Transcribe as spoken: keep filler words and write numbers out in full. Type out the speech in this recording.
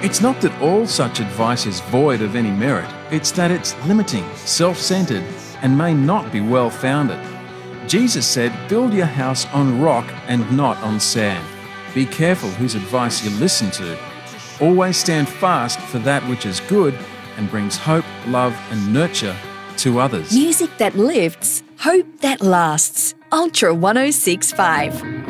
It's not that all such advice is void of any merit, it's that it's limiting, self-centered, and may not be well-founded. Jesus said, "Build your house on rock and not on sand." Be careful whose advice you listen to. Always stand fast for that which is good and brings hope, love, and nurture to others. Music that lifts, hope that lasts. Ultra one oh six point five.